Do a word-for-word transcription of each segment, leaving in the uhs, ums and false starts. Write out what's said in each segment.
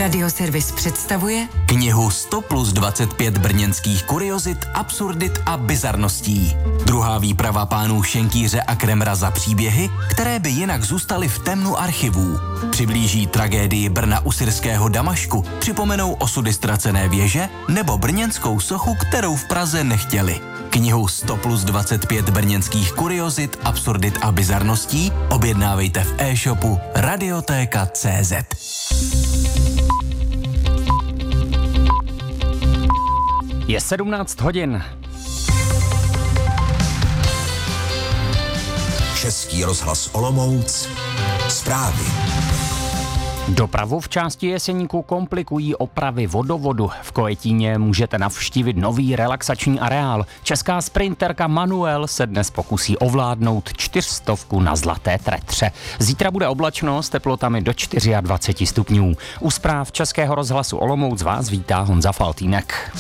Radioservis představuje knihu sto plus dvacet pět brněnských kuriozit, absurdit a bizarností. Druhá výprava pánů Šenkýře a Kremra za příběhy, které by jinak zůstaly v temnu archivů. Přiblíží tragédii Brna u syrského Damašku, připomenou osudy ztracené věže nebo brněnskou sochu, kterou v Praze nechtěli. Knihu sto plus dvacet pět brněnských kuriozit, absurdit a bizarností objednávejte v e-shopu radiotéka tečka cé zet. Je sedmnáct hodin. Český rozhlas Olomouc. Zprávy. Dopravu v části Jeseníku komplikují opravy vodovodu. V Kojetíně můžete navštívit nový relaxační areál. Česká sprinterka Manuel se dnes pokusí ovládnout čtyřstovku na Zlaté Tretře. Zítra bude oblačno s teplotami do dvacet čtyři stupňů. U zpráv Českého rozhlasu Olomouc vás vítá Honza Faltýnek.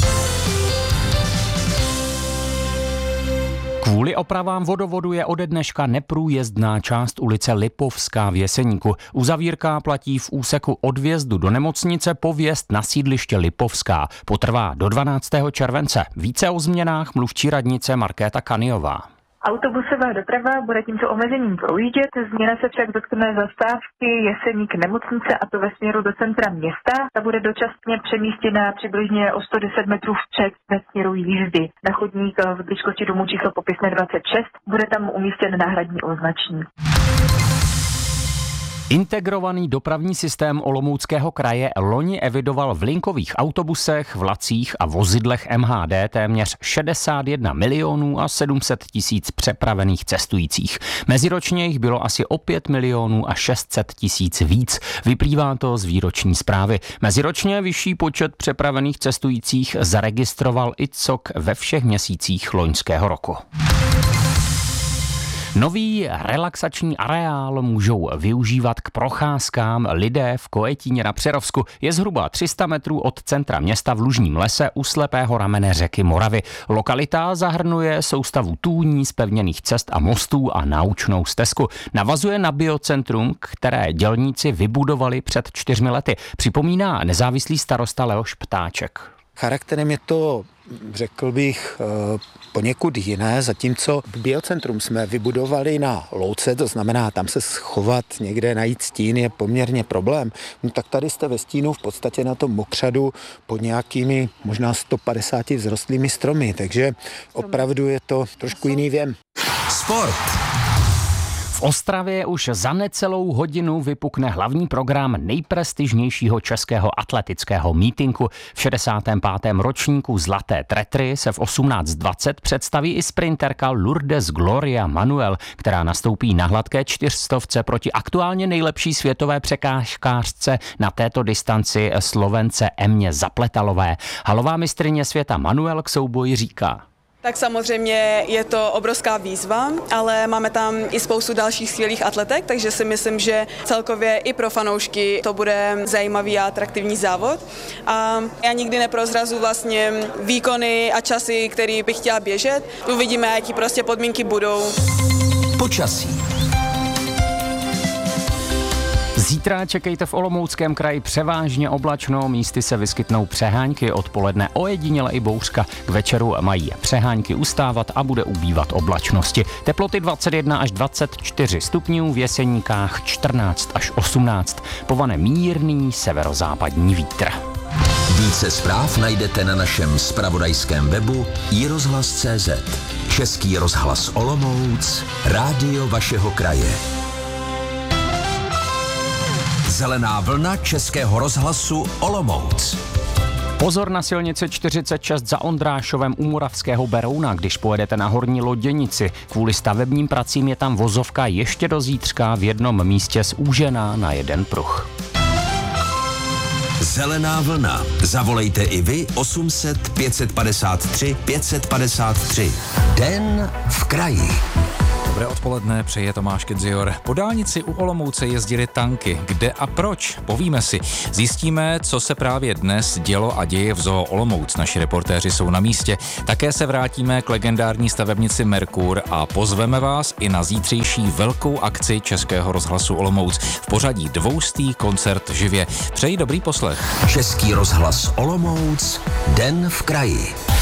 Kvůli opravám vodovodu je ode dneška neprůjezdná část ulice Lipovská v Jeseníku. Uzavírka platí v úseku od vjezdu do nemocnice po vjezd na sídliště Lipovská. Potrvá do dvanáctého července. Více o změnách mluvčí radnice Markéta Kaniová. Autobusová doprava bude tímto omezením projíždět, změna se však dotkne zastávky Jeseník nemocnice, a to ve směru do centra města. Ta bude dočasně přemístěna přibližně o sto deset metrů vpřed ve směru jízdy. Na chodník v blízkosti domu číslo popisné dvacet šest bude tam umístěn náhradní označník. Integrovaný dopravní systém Olomouckého kraje loni evidoval v linkových autobusech, vlacích a vozidlech M H D téměř šedesát jedna milionů a sedm set tisíc přepravených cestujících. Meziročně jich bylo asi o pět milionů a šest set tisíc víc. Vyplývá to z výroční zprávy. Meziročně vyšší počet přepravených cestujících zaregistroval i C O K ve všech měsících loňského roku. Nový relaxační areál můžou využívat k procházkám lidé v Kojetíně na Přerovsku. Je zhruba tři sta metrů od centra města v Lužním lese u slepého ramene řeky Moravy. Lokalita zahrnuje soustavu tůní, zpevněných cest a mostů a naučnou stezku. Navazuje na biocentrum, které dělníci vybudovali před čtyřmi lety. Připomíná nezávislý starosta Leoš Ptáček. Charakterem je to, řekl bych, poněkud jiné, zatímco biocentrum jsme vybudovali na louce, to znamená tam se schovat, někde najít stín je poměrně problém, no tak tady jste ve stínu v podstatě na tom mokřadu pod nějakými možná sto padesáti vzrostlými stromy, takže opravdu je to trošku jiný věm. Sport. V Ostravě už za necelou hodinu vypukne hlavní program nejprestižnějšího českého atletického mítinku. V šedesátém pátém ročníku Zlaté Tretry se v osmnáct dvacet představí i sprinterka Lourdes Gloria Manuel, která nastoupí na hladké čtyřstovce proti aktuálně nejlepší světové překážkářce na této distanci Slovence Emě Zapletalové. Halová mistryně světa Manuel k souboji říká: Tak samozřejmě je to obrovská výzva, ale máme tam i spoustu dalších skvělých atletek, takže si myslím, že celkově i pro fanoušky to bude zajímavý a atraktivní závod. A já nikdy neprozrazu vlastně výkony a časy, které bych chtěla běžet. Uvidíme, jaký prostě podmínky budou. Počasí. Zítra čekejte v Olomouckém kraji převážně oblačno, místy se vyskytnou přehánky, odpoledne ojediněle i bouřka. K večeru mají přehánky ustávat a bude ubývat oblačnosti. Teploty dvacet jedna až dvacet čtyři stupňů, v Jeseníkách čtrnáct až osmnáct. Povane mírný severozápadní vítr. Více zpráv najdete na našem zpravodajském webu i rozhlas tečka cé zet. Český rozhlas Olomouc, rádio vašeho kraje. Zelená vlna Českého rozhlasu Olomouc. Pozor na silnici čtyřicet šest za Ondrášovem u Moravského Berouna, když pojedete na Horní Loděnici. Kvůli stavebním pracím je tam vozovka ještě do zítřka v jednom místě zúžená na jeden pruh. Zelená vlna. Zavolejte i vy osm set pět set padesát tři pět set padesát tři. Den v kraji. Dobré odpoledne, přeje Tomáš Kedzior. Po dálnici u Olomouce jezdily tanky. Kde a proč? Povíme si. Zjistíme, co se právě dnes dělo a děje v Zoo Olomouc. Naši reportéři jsou na místě. Také se vrátíme k legendární stavebnici Merkur a pozveme vás i na zítřejší velkou akci Českého rozhlasu Olomouc v pořadí dvoustý koncert živě. Přeji dobrý poslech. Český rozhlas Olomouc, Den v kraji.